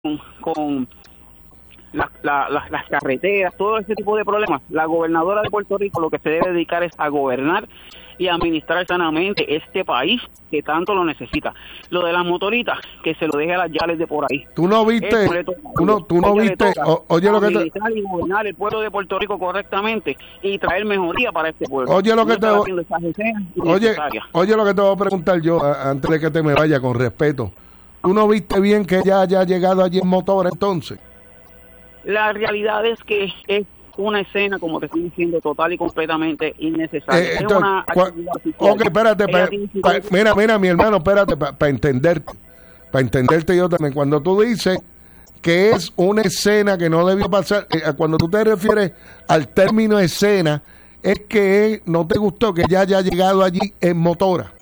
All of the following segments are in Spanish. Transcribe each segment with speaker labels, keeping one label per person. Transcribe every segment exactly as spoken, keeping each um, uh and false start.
Speaker 1: con la, la, la, las carreteras, todo ese tipo de problemas. La gobernadora de Puerto Rico lo que se debe dedicar es a gobernar y a administrar sanamente este país que tanto lo necesita. Lo de las motoritas, que se lo deje a las yales de por ahí.
Speaker 2: Tú no viste, tú no, tú no viste, o, oye lo que te...
Speaker 1: administrar y gobernar el pueblo de Puerto Rico correctamente y traer mejoría para este pueblo.
Speaker 2: Oye lo que te
Speaker 1: Oye,
Speaker 2: oye lo que te voy a preguntar yo antes de que te me vaya, con respeto. ¿Tú no viste bien que ella haya llegado allí en motora entonces?
Speaker 1: La realidad es que es una escena, como te estoy diciendo, total y completamente innecesaria.
Speaker 2: Eh,
Speaker 1: es
Speaker 2: entonces,
Speaker 1: una actividad oficial.
Speaker 2: Ok, espérate, pa, pa, mira, mira, mi hermano, espérate, para pa entenderte, para entenderte yo también. Cuando tú dices que es una escena que no debió pasar, eh, cuando tú te refieres al término escena, es que no te gustó que ella haya llegado allí en motora.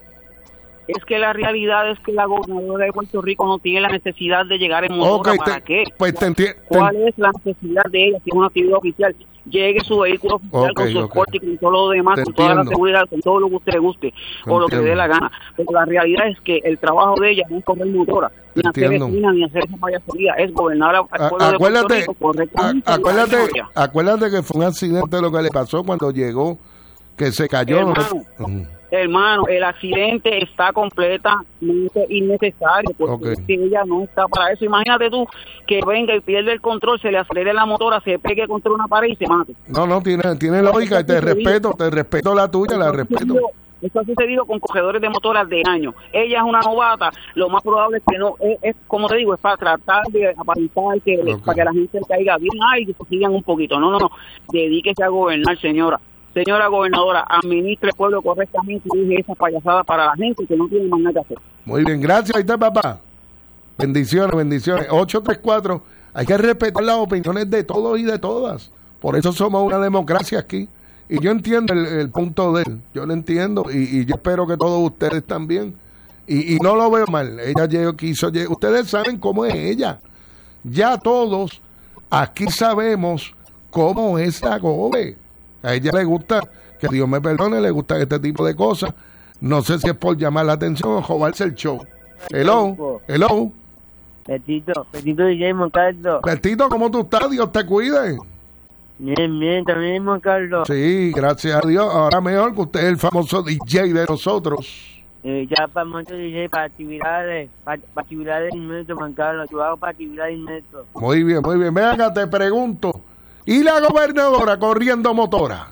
Speaker 1: Es que la realidad es que la gobernadora de Puerto Rico no tiene la necesidad de llegar en motora.
Speaker 2: Okay,
Speaker 1: ¿Para
Speaker 2: te,
Speaker 1: qué?
Speaker 2: Pues te enti-
Speaker 1: ¿Cuál
Speaker 2: te...
Speaker 1: es la necesidad de ella si es una actividad oficial? Llegue su vehículo oficial, okay, con su okay. escorte y con todo lo demás, te con entiendo. Toda la seguridad, con todo lo que usted le guste te o lo entiendo. Que le dé la gana. Pero la realidad es que el trabajo de ella no es correr motora, ni te hacer esquina, ni hacer esa payasería, es gobernar al pueblo a, de Puerto Rico correctamente.
Speaker 2: A, acuérdate, acuérdate que fue un accidente lo que le pasó cuando llegó, que se cayó.
Speaker 1: Hermano, ¿no? Hermano, el accidente está completamente innecesario porque okay. ella no está para eso. Imagínate tú que venga y pierde el control, se le acelere la motora, se pegue contra una pared y se mate.
Speaker 2: No, no, tiene, tiene lógica y te respeto, te respeto la tuya, la respeto.
Speaker 1: Esto ha sucedido con cogedores de motoras de años. Ella es una novata, lo más probable es que no, es, es como te digo, es para tratar de aparentar, que, okay. para que la gente caiga bien, ay, que se sigan un poquito. No, no, no, dedíquese a gobernar, señora. Señora gobernadora, administre el pueblo correctamente y dije esa payasada para la gente que no tiene más nada que hacer.
Speaker 2: Muy bien, gracias. Ahí está, papá. Bendiciones, bendiciones. ocho tres cuatro, hay que respetar las opiniones de todos y de todas. Por eso somos una democracia aquí. Y yo entiendo el, el punto de él. Yo lo entiendo y, y yo espero que todos ustedes también. Y, y no lo veo mal. Ella llegó, quiso, llegó. Ustedes saben cómo es ella. Ya todos aquí sabemos cómo es la gobe. A ella le gusta, que Dios me perdone, le gusta este tipo de cosas. No sé si es por llamar la atención o joderse el show. Hello, hello.
Speaker 3: Petito, Petito D J Moncarlo.
Speaker 2: Petito, ¿cómo tú estás? Dios te cuide.
Speaker 3: Bien, bien, también Moncarlo.
Speaker 2: Sí, gracias a Dios. Ahora mejor que usted es el famoso D J de nosotros.
Speaker 3: Eh, ya famoso D J para actividades, para, para actividades inmediatas, Moncarlo. Yo hago para actividades inmediatas.
Speaker 2: Muy bien, muy bien. Ven acá, te pregunto. ¿Y la gobernadora corriendo motora?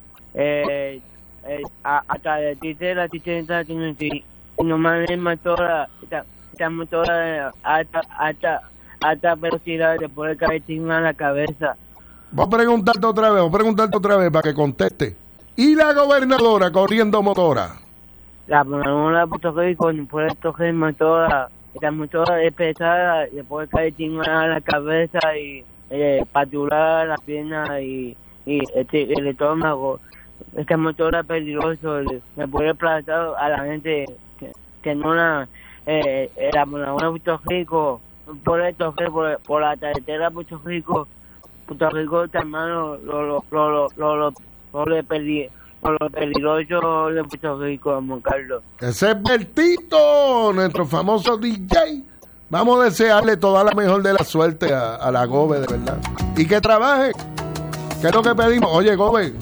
Speaker 3: Eh, eh, hasta de titera, titera, no mames motora, esta motora alta, alta, alta velocidad, de poder caer encima de la cabeza.
Speaker 2: Voy a preguntarte otra vez, voy a preguntarte otra vez para que conteste. ¿Y la gobernadora corriendo motora?
Speaker 3: La gobernadora de Puerto Rico no puede coger motora, esta motora es pesada, de poder caer encima de la cabeza y Eh, patular la pierna y, y este, el estómago. Esta motora es peligroso, me puede aplastar a la gente que, que no la eh, la gobernadora de Puerto Rico, por esto, por, por la carretera de Puerto Rico. Puerto Rico está hermano lo lo lo lo lo lo, lo, lo, peli, lo, lo peligroso de Puerto Rico, Juan Carlos.
Speaker 2: Ese es Bertito, nuestro famoso D J. Vamos a desearle toda la mejor de la suerte a, a la Gobe, de verdad. Y que trabaje. ¿Qué es lo que pedimos? Oye, Gobe,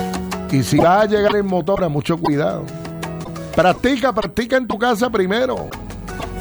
Speaker 2: y si vas a llegar en motora, mucho cuidado. Practica, practica en tu casa primero.